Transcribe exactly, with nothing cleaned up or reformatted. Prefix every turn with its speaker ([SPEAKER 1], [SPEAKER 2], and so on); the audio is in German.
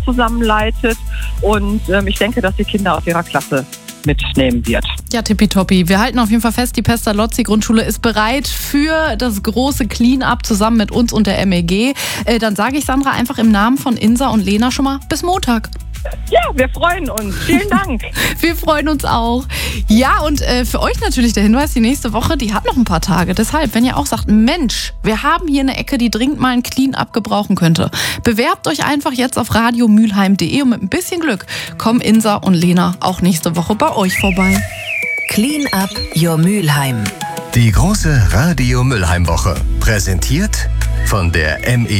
[SPEAKER 1] zusammenleitet. Und ähm, ich denke, dass die Kinder aus ihrer Klasse mitnehmen wird.
[SPEAKER 2] Ja, tippitoppi. Wir halten auf jeden Fall fest, die Pestalozzi-Grundschule ist bereit für das große Clean-Up zusammen mit uns und der M E G. Äh, dann sage ich, Sandra, einfach im Namen von Insa und Lena schon mal bis Montag.
[SPEAKER 1] Ja, wir freuen uns. Vielen Dank.
[SPEAKER 2] Wir freuen uns auch. Ja, und äh, für euch natürlich der Hinweis, die nächste Woche, die hat noch ein paar Tage. Deshalb, wenn ihr auch sagt, Mensch, wir haben hier eine Ecke, die dringend mal ein Clean-Up gebrauchen könnte, bewerbt euch einfach jetzt auf radio mülheim punkt de und mit ein bisschen Glück kommen Insa und Lena auch nächste Woche bei euch vorbei.
[SPEAKER 3] Clean Up Your Mülheim.
[SPEAKER 4] Die große Radio Mülheim Woche. Präsentiert von der M E